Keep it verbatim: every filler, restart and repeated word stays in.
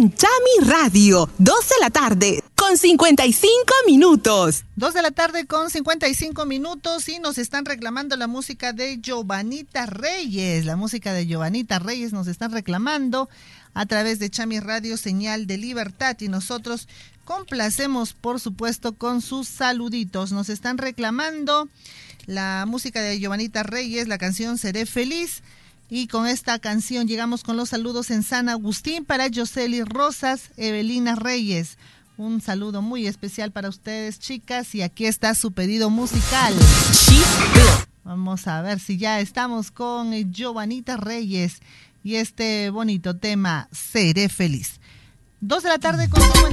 en Chami Radio. Dos de la tarde con cincuenta y cinco minutos. Dos de la tarde con cincuenta y cinco minutos y nos están reclamando la música de Giovanita Reyes. La música de Giovanita Reyes nos están reclamando a través de Chami Radio, señal de libertad, y nosotros complacemos, por supuesto, con sus saluditos. Nos están reclamando la música de Giovanita Reyes, la canción Seré Feliz. Y con esta canción llegamos con los saludos en San Agustín para Yoseli Rosas, Evelina Reyes. Un saludo muy especial para ustedes, chicas, y aquí está su pedido musical. Vamos a ver si ya estamos con Giovanita Reyes y este bonito tema, Seré Feliz. Dos de la tarde con